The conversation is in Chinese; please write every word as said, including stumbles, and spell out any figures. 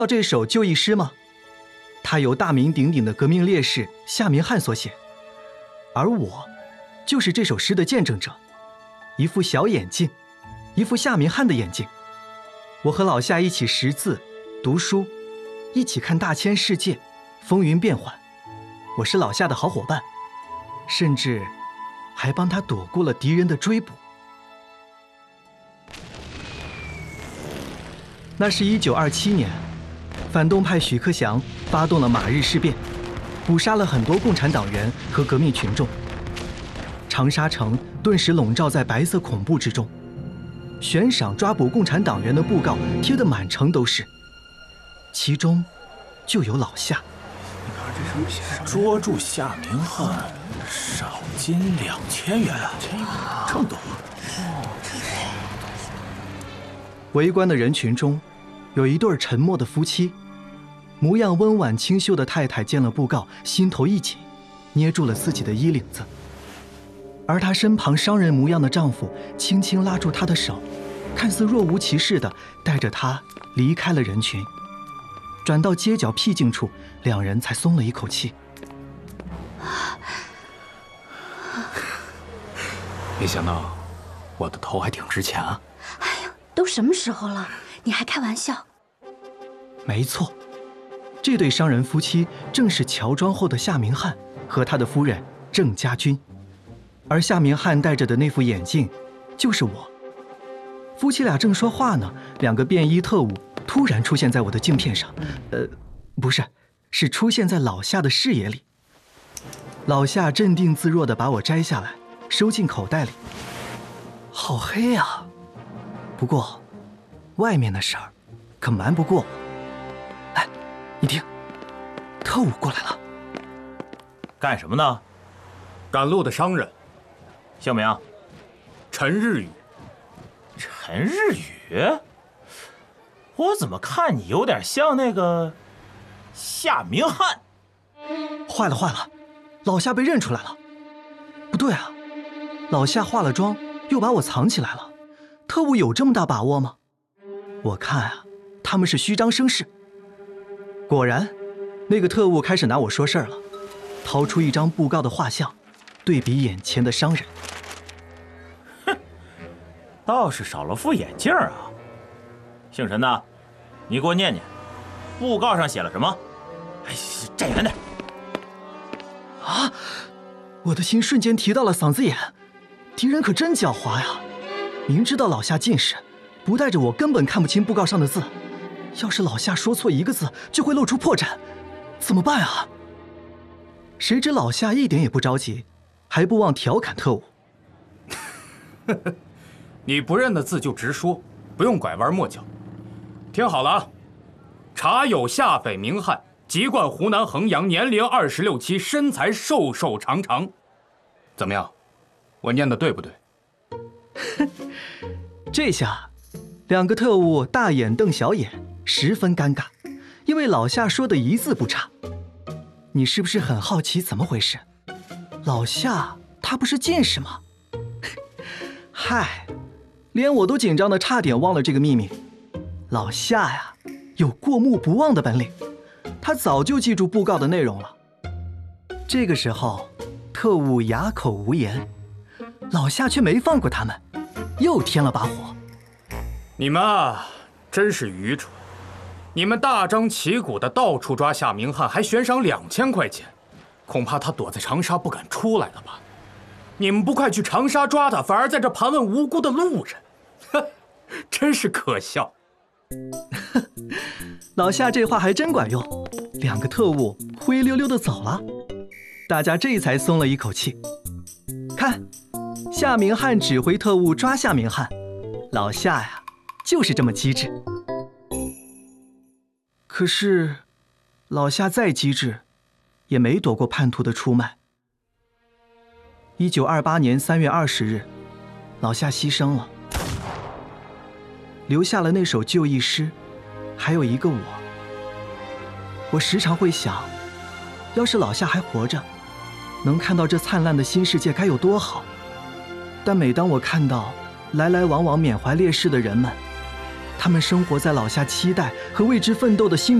到这首就义诗吗？它由大名鼎鼎的革命烈士夏明翰所写，而我就是这首诗的见证者，一副小眼镜，一副夏明翰的眼镜。我和老夏一起识字、读书，一起看大千世界，风云变幻。我是老夏的好伙伴，甚至还帮他躲过了敌人的追捕。那是一九二七年，反动派许克祥发动了马日事变，捕杀了很多共产党员和革命群众。长沙城顿时笼罩在白色恐怖之中，悬赏抓捕共产党员的布告贴得满城都是，其中就有老夏。 你看这上面写着：捉住夏明翰，赏金两千元。这么多！ 围观的人群中，有一对沉默的夫妻，模样温婉清秀的太太见了布告，心头一紧，捏住了自己的衣领子。而她身旁商人模样的丈夫轻轻拉住她的手，看似若无其事地带着她离开了人群。转到街角僻静处，两人才松了一口气。 没想到我的头还挺值钱啊！ 哎呀，都什么时候了，你还开玩笑？ 没错，这对商人夫妻正是乔装后的夏明翰和他的夫人郑家军，而夏明翰戴着的那副眼镜就是我。夫妻俩正说话呢，两个便衣特务突然出现在我的镜片上，呃，不是，是出现在老夏的视野里。老夏镇定自若地把我摘下来，收进口袋里。好黑啊！不过，外面的事儿可瞒不过我。哎，你听，特务过来了。 干什么呢？ 赶路的商人。 姓名？ 陈日宇。 陈日宇？我怎么看你有点像那个夏明翰？ 坏了坏了，老夏被认出来了。不对啊，老夏化了妆，又把我藏起来了。特务有这么大把握吗？我看啊，他们是虚张声势。果然，那个特务开始拿我说事儿了，掏出一张布告的画像，对比眼前的商人。 哼，倒是少了副眼镜啊。姓陈的，你给我念念，布告上写了什么？哎，站远点！ 啊！我的心瞬间提到了嗓子眼，敌人可真狡猾呀！明知道老夏近视，不带着我根本看不清布告上的字。要是老夏说错一个字，就会露出破绽，怎么办啊？谁知老夏一点也不着急，还不忘调侃特务：“ 你不认的字就直说，不用拐弯抹角。听好了啊，查有夏匪明翰，籍贯湖南衡阳，年龄二十六七，身材瘦瘦长长。怎么样？我念的对不对？” 这下，两个特务大眼瞪小眼，十分尴尬，因为老夏说的一字不差。你是不是很好奇怎么回事？老夏他不是近视吗？嗨，连我都紧张的差点忘了这个秘密。老夏呀，有过目不忘的本领，他早就记住布告的内容了。这个时候，特务哑口无言，老夏却没放过他们，又添了把火。 你们啊，真是愚蠢！你们大张旗鼓的到处抓夏明翰，还悬赏两千块钱，恐怕他躲在长沙不敢出来了吧？你们不快去长沙抓他，反而在这盘问无辜的路人，呵，真是可笑。 老夏这话还真管用，两个特务灰溜溜的走了，大家这才松了一口气。看，夏明翰指挥特务抓夏明翰，老夏呀，就是这么机智。可是，老夏再机智，也没躲过叛徒的出卖。一九二八年三月二十日，老夏牺牲了，留下了那首就义诗，还有一个我。我时常会想，要是老夏还活着，能看到这灿烂的新世界该有多好。但每当我看到来来往往缅怀烈士的人们， 他们生活在老夏期待和为之奋斗的辛